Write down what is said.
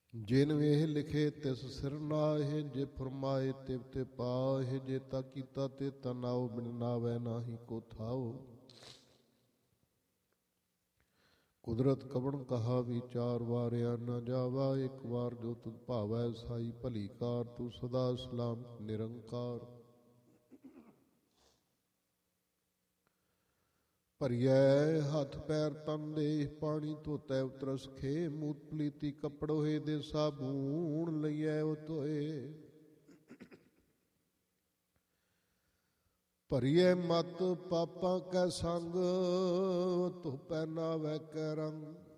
ਜਿਨ ਵੇਹ ਲਿਖੇ ਤਿਸ ਸਿਰ ਨਾਹਿ, ਜੇ ਫਰਮਾਏ ਤਿਵ ਤੇ ਪਾਹਿ, ਜੇ ਤਾ ਕੀਤਾ ਤੇ ਤਨਾਉ, ਬਿਨ ਨਾਵੈ ਨਾਹੀ ਕੋ ਥਾਉ। ਕੁਦਰਤ ਕਵਣ ਕਹਾ ਵਿਚਾਰ, ਵਾਰਿਆ ਨਾ ਜਾਵਾ ਇੱਕ ਵਾਰ, ਜੋ ਤੁਧ ਭਾਵੈ ਸਾਈ ਭਲੀ ਕਾਰ, ਤੂੰ ਸਦਾ ਸਲਾਮ ਨਿਰੰਕਾਰ। ਭਰੀਐ ਹੱਥ ਪੈਰ ਤਨ ਦੇਹ, ਪਾਣੀ ਧੋਤੈ ਉਤਰਸ ਖੇ, ਮੂਤ ਪਲੀਤੀ ਕੱਪੜੋਏ, ਦੇ ਸਾਬੂਣ ਲਈਐ ਉਹ ਧੋਏ। ਭਰੀਐ ਮਤ ਪਾਪਾਂ ਕੈ ਸੰਗ, ਧੋਪੈ ਨਾਵੈ ਕੈ ਰੰਗ,